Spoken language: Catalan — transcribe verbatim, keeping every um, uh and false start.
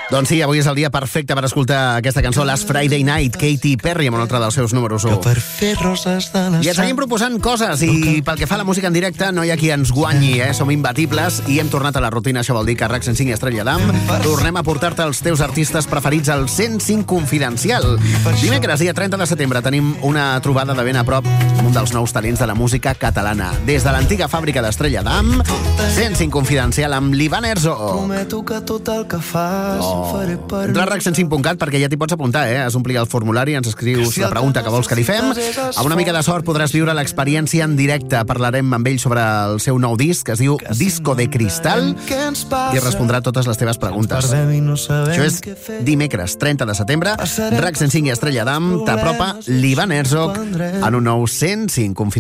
Doncs sí, avui és el dia perfecte per escoltar aquesta cançó, Last Friday Night, Katy Perry, amb un altre dels seus números u. Per fer roses de la I ens seguim proposant coses, i pel que fa a la música en directe no hi ha qui ens guanyi, eh? Som imbatibles i hem tornat a la rutina, això vol dir que RAC cent cinc i Estrella d'Am tornem a portar-te els teus artistes preferits al cent cinc Confidencial. Dimecres, dia trenta de setembre, tenim una trobada de ben a prop amb un dels nous talents de la música catalana. Des de l'antiga fàbrica d'Estrella d'Am, cent cinc Confidencial amb l'Ivan Herzog. Prometo que tot el que fas Oh. Entra a rac cent cinc punt cat perquè ja t'hi pots apuntar, eh? Has d'omplir el formulari, ens escrius la pregunta que vols que li fem. Amb una mica de sort podràs viure l'experiència en directe. Parlarem amb ell sobre el seu nou disc, que es diu Disco de Cristal, i respondrà totes les teves preguntes. Això és dimecres, trenta de setembre. RAC cent cinc i Estrella d'Am t'apropa l'Ivan Herzog en un nou cent cinc Confidencial.